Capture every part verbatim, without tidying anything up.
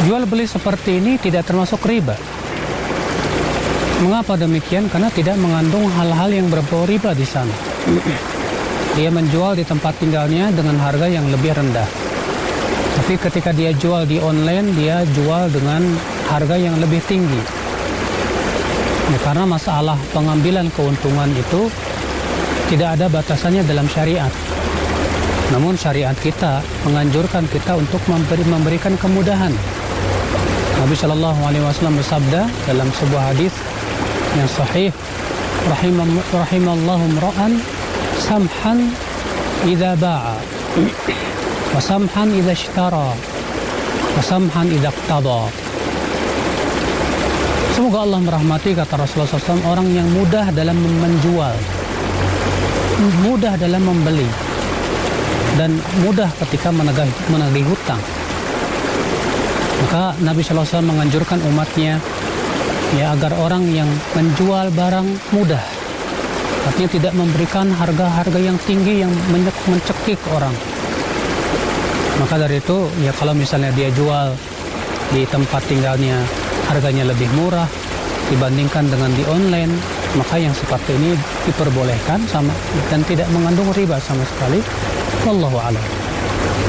Jual beli seperti ini tidak termasuk riba. Mengapa demikian? Karena tidak mengandung hal-hal yang berbau riba di sana. Dia menjual di tempat tinggalnya dengan harga yang lebih rendah. Tapi ketika dia jual di online, dia jual dengan harga yang lebih tinggi. Ya, karena masalah pengambilan keuntungan itu tidak ada batasannya dalam syariat. Namun syariat kita menganjurkan kita untuk memberi, memberikan kemudahan. Nabi Shallallahu Alaihi Wasallam bersabda dalam sebuah hadis yang sahih, rahimallahu imra'an samhan idza ba'a wa samhan idza ishtara wa samhan idza iqtada. Semoga Allah merahmati, kata Rasulullah shallallahu alaihi wasallam, orang yang mudah dalam menjual, mudah dalam membeli, dan mudah ketika menagih, menagih hutang. Maka Nabi shallallahu alaihi wasallam menganjurkan umatnya ya agar orang yang menjual barang mudah, artinya tidak memberikan harga-harga yang tinggi yang mencekik orang. Maka dari itu ya kalau misalnya dia jual di tempat tinggalnya harganya lebih murah dibandingkan dengan di online, maka yang seperti ini diperbolehkan sama dan tidak mengandung riba sama sekali. Wallahu a'lam.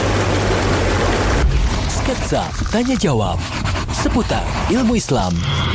Sketsa tanya jawab seputar ilmu Islam.